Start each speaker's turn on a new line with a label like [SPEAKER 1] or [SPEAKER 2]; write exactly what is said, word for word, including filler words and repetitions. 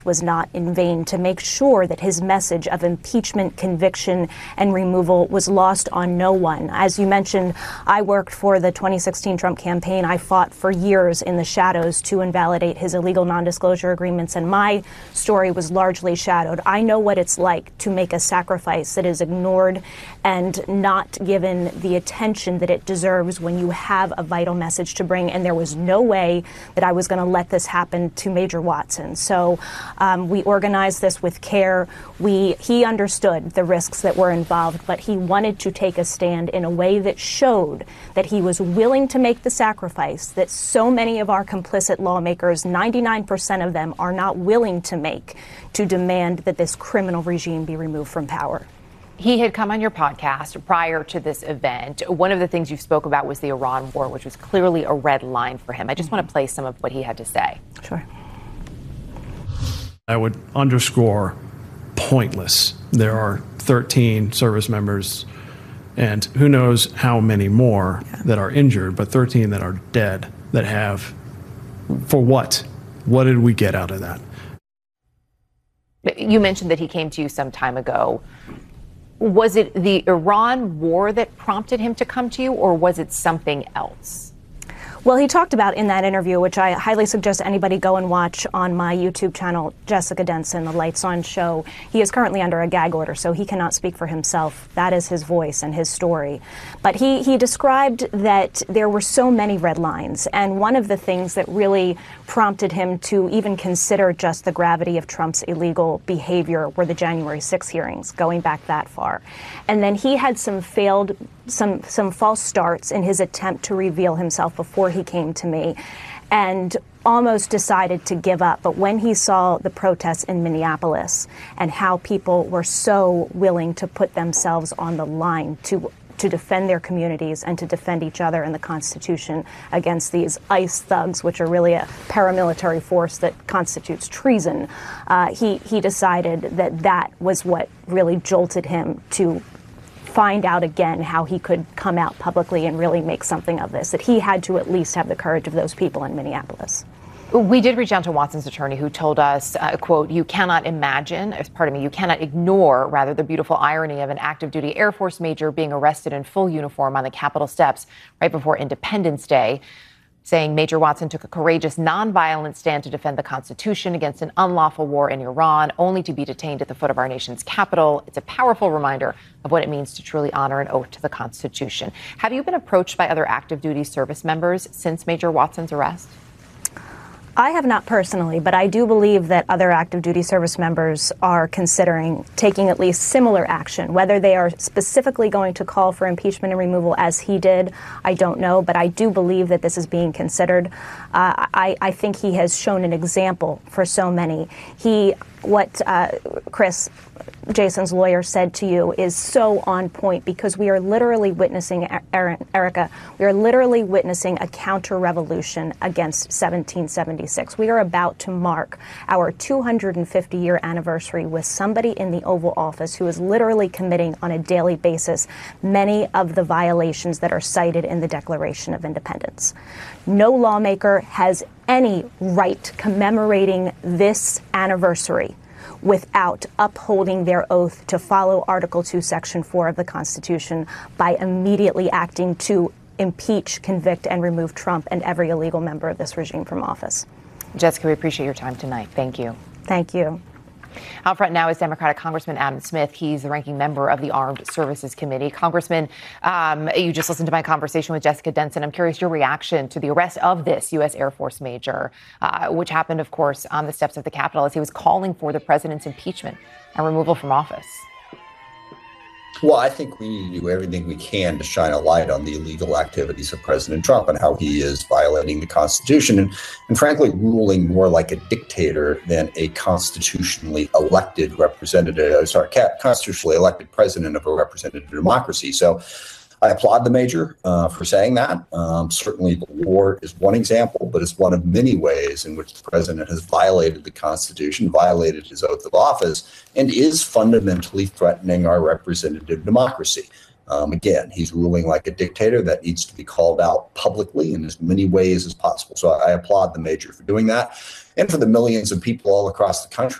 [SPEAKER 1] was not in vain, to make sure that his message of impeachment, conviction, and removal was lost on no one. As you mentioned, I worked for the twenty sixteen Trump campaign. I fought for years in the shadows to invalidate his illegal non-disclosure agreements, and my story was largely shadowed. I know what it's like to make a sacrifice that is ignored and not given the attention that it deserves when you have a vital message to bring, and there was no way that I was going to let this happen to Major Watson. So Um, we organized this with care. We, he understood the risks that were involved, but he wanted to take a stand in a way that showed that he was willing to make the sacrifice that so many of our complicit lawmakers, ninety-nine percent of them, are not willing to make to demand that this criminal regime be removed from power.
[SPEAKER 2] He had come on your podcast prior to this event. One of the things you spoke about was the Iran war, which was clearly a red line for him. I just mm-hmm. want to play some of what he had to say.
[SPEAKER 1] Sure.
[SPEAKER 3] I would underscore pointless. There are thirteen service members and who knows how many more yeah. that are injured, but thirteen that are dead that have, for what? What did we get out of that?
[SPEAKER 2] You mentioned that he came to you some time ago. Was it the Iran war that prompted him to come to you, or was it something else?
[SPEAKER 1] Well, he talked about in that interview, which I highly suggest anybody go and watch on my YouTube channel, Jessica Denson, the Lights On show. He is currently under a gag order, so he cannot speak for himself. That is his voice and his story. But he, he described that there were so many red lines, and one of the things that really prompted him to even consider just the gravity of Trump's illegal behavior were the January sixth hearings, going back that far. And then he had some failed, some, some false starts in his attempt to reveal himself before he came to me, and almost decided to give up. But when he saw the protests in Minneapolis and how people were so willing to put themselves on the line to to defend their communities and to defend each other and the Constitution against these ICE thugs, which are really a paramilitary force that constitutes treason, uh, he, he decided that that was what really jolted him to find out again how he could come out publicly and really make something of this, that he had to at least have the courage of those people in Minneapolis.
[SPEAKER 2] We did reach out to Watson's attorney, who told us, uh, quote, you cannot imagine, pardon me, you cannot ignore, rather, the beautiful irony of an active duty Air Force major being arrested in full uniform on the Capitol steps right before Independence Day, saying Major Watson took a courageous, nonviolent stand to defend the Constitution against an unlawful war in Iran, only to be detained at the foot of our nation's Capitol. It's a powerful reminder of what it means to truly honor an oath to the Constitution. Have you been approached by other active duty service members since Major Watson's arrest?
[SPEAKER 1] I have not personally, but I do believe that other active duty service members are considering taking at least similar action. Whether they are specifically going to call for impeachment and removal as he did, I don't know, but I do believe that this is being considered. Uh, I, I think he has shown an example for so many. He, what uh, Chris, Jason's lawyer, said to you is so on point, because we are literally witnessing, Erica, we are literally witnessing a counter-revolution against seventeen seventy-six. We are about to mark our two hundred fifty year anniversary with somebody in the Oval Office who is literally committing on a daily basis many of the violations that are cited in the Declaration of Independence. No lawmaker has any right commemorating this anniversary without upholding their oath to follow Article two, Section four of the Constitution by immediately acting to impeach, convict, and remove Trump and every illegal member of this regime from office.
[SPEAKER 2] Jessica, we appreciate your time tonight. Thank you.
[SPEAKER 1] Thank you.
[SPEAKER 2] Out front now is Democratic Congressman Adam Smith. He's the ranking member of the Armed Services Committee. Congressman, um, you just listened to my conversation with Jessica Denson. I'm curious your reaction to the arrest of this U S Air Force major, uh, which happened, of course, on the steps of the Capitol as he was calling for the president's impeachment and removal from office.
[SPEAKER 4] Well, I think we need to do everything we can to shine a light on the illegal activities of President Trump and how he is violating the Constitution and, and frankly, ruling more like a dictator than a constitutionally elected representative, sorry, constitutionally elected president of a representative democracy. So I applaud the major uh, for saying that. Um, certainly the war is one example, but it's one of many ways in which the president has violated the Constitution, violated his oath of office, and is fundamentally threatening our representative democracy. Um, again, he's ruling like a dictator. That needs to be called out publicly in as many ways as possible. So I applaud the major for doing that, and for the millions of people all across the country